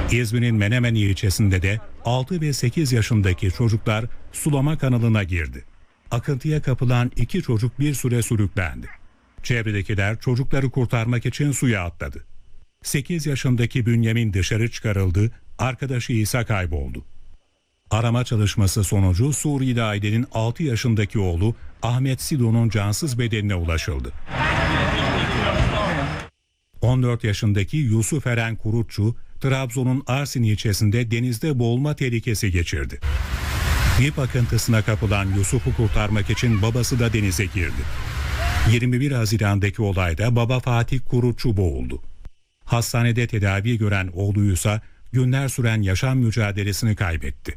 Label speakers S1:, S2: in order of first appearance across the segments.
S1: İzmir'in Menemen ilçesinde de 6 ve 8 yaşındaki çocuklar sulama kanalına girdi. Akıntıya kapılan 2 çocuk bir süre sürüklendi. Çevredekiler çocukları kurtarmak için suya atladı. 8 yaşındaki Bünyamin dışarı çıkarıldı, arkadaşı İsa kayboldu. Arama çalışması sonucu Suriyeli ailenin 6 yaşındaki oğlu Ahmet Sido'nun cansız bedenine ulaşıldı. 14 yaşındaki Yusuf Eren Kurutçu, Trabzon'un Arsin ilçesinde denizde boğulma tehlikesi geçirdi. Dip akıntısına kapılan Yusuf'u kurtarmak için babası da denize girdi. 21 Haziran'daki olayda baba Fatih Kurutçu boğuldu. Hastanede tedavi gören oğluysa günler süren yaşam mücadelesini kaybetti.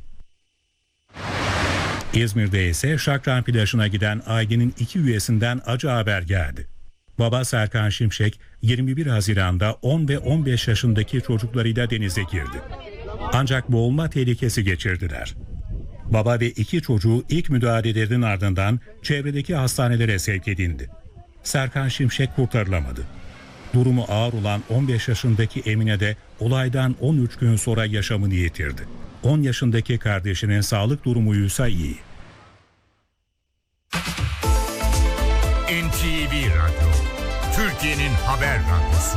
S1: İzmir'de ise Şakran plajına giden ailenin 2 üyesinden acı haber geldi. Baba Serkan Şimşek 21 Haziran'da 10 ve 15 yaşındaki çocuklarıyla denize girdi. Ancak boğulma tehlikesi geçirdiler. Baba ve 2 çocuğu ilk müdahalelerinin ardından çevredeki hastanelere sevk edildi. Serkan Şimşek kurtarılamadı. Durumu ağır olan 15 yaşındaki Emine de olaydan 13 gün sonra yaşamını yitirdi. 10 yaşındaki kardeşinin sağlık durumuysa iyi.
S2: NTV Radyo, Türkiye'nin haber radyosu.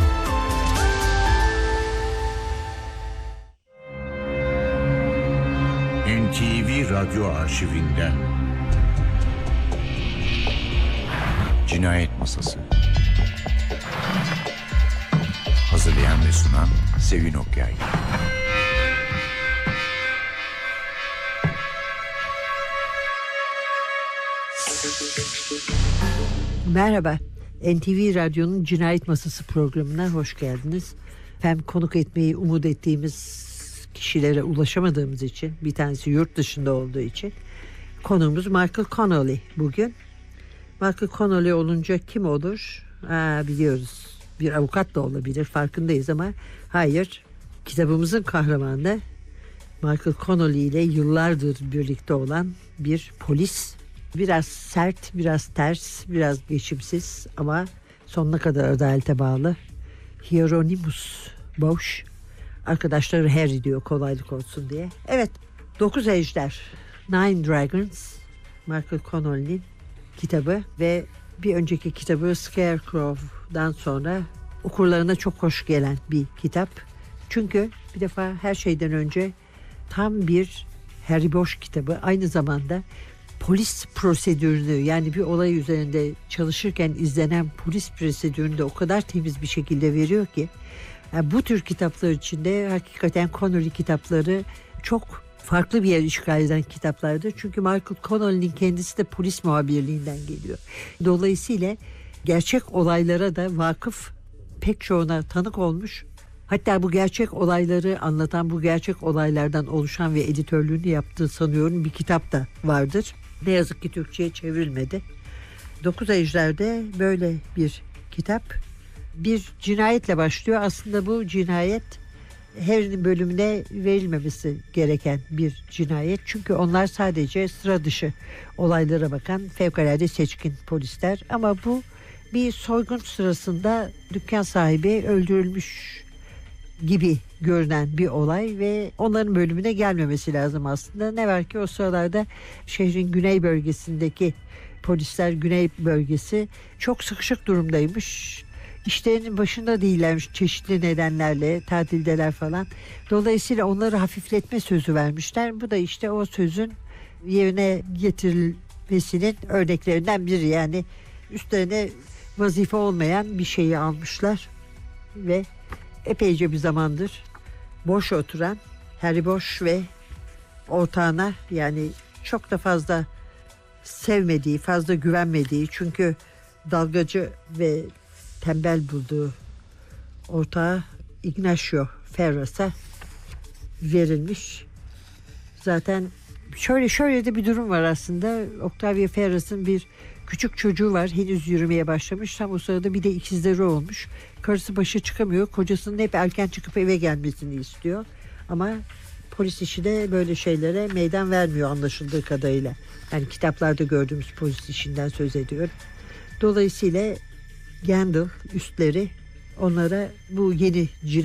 S2: NTV Radyo arşivinden. Cinayet Masası. Hazırlayan ve sunan Sevin Okyay.
S3: Merhaba, NTV Radyo'nun Cinayet Masası programına hoş geldiniz. Hem konuk etmeyi umut ettiğimiz kişilere ulaşamadığımız için, bir tanesi yurt dışında olduğu için, konuğumuz Michael Connolly bugün. Michael Connolly olunca kim olur? Biliyoruz, bir avukat da olabilir, farkındayız ama hayır, kitabımızın kahramanı Michael Connolly ile yıllardır birlikte olan bir polis. Biraz sert, biraz ters, biraz geçimsiz ama sonuna kadar adalete bağlı. Hieronymus Bosch. Arkadaşları Harry diyor kolaylık olsun diye. Evet, 9 Ejder, Nine Dragons, Michael Connolly'nin kitabı ve bir önceki kitabı Scarecrow'dan sonra okurlarına çok hoş gelen bir kitap. Çünkü bir defa her şeyden önce tam bir Harry Bosch kitabı, aynı zamanda polis prosedürünü, yani bir olay üzerinde çalışırken izlenen polis prosedürünü de o kadar temiz bir şekilde veriyor ki yani bu tür kitaplar içinde hakikaten Connolly kitapları çok farklı bir yer işgal eden kitaplardır. Çünkü Michael Connolly'nin kendisi de polis muhabirliğinden geliyor. Dolayısıyla gerçek olaylara da vakıf, pek çoğuna tanık olmuş. Hatta bu gerçek olayları anlatan, bu gerçek olaylardan oluşan ve editörlüğünü yaptığı sanıyorum bir kitap da vardır. Ne yazık ki Türkçe'ye çevrilmedi. 9 Ejder'de böyle bir kitap. Bir cinayetle başlıyor. Aslında bu cinayet Harry'nin bölümüne verilmemesi gereken bir cinayet. Çünkü onlar sadece sıra dışı olaylara bakan fevkalade seçkin polisler. Ama bu bir soygun sırasında dükkan sahibi öldürülmüş gibi görünen bir olay ve onların bölümüne gelmemesi lazım aslında. Ne var ki o sıralarda şehrin güney bölgesindeki polisler, güney bölgesi çok sıkışık durumdaymış. İşlerinin başında değillermiş çeşitli nedenlerle, tatildeler falan. Dolayısıyla onları hafifletme sözü vermişler. Bu da işte o sözün yerine getirilmesinin örneklerinden biri. Yani üstlerine vazife olmayan bir şeyi almışlar ve epeyce bir zamandır boş oturan Harry Bosch ve ortağına, yani çok da fazla sevmediği, fazla güvenmediği, çünkü dalgacı ve tembel bulduğu ortağı Ignacio Ferras'a verilmiş. Zaten şöyle de bir durum var aslında. Octavio Ferras'ın bir küçük çocuğu var. Henüz yürümeye başlamış. Tam o sırada bir de ikizleri olmuş. Karısı başa çıkamıyor. Kocasının hep erken çıkıp eve gelmesini istiyor. Ama polis işi de böyle şeylere meydan vermiyor anlaşıldığı kadarıyla. Yani kitaplarda gördüğümüz polis işinden söz ediyorum. Dolayısıyla Gandalf üstleri onlara bu yeni